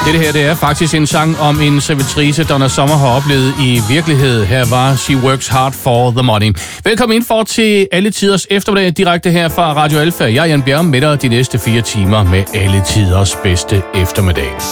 Det her, det er faktisk en sang om en servitrice, Donna Summer har oplevet i virkelighed. Her var She Works Hard for the Money. Velkommen ind for til Alle Tiders Eftermiddag, direkte her fra Radio Alfa. Jeg er Jan Bjerg med dig de næste 4 timer med Alle Tiders bedste eftermiddag.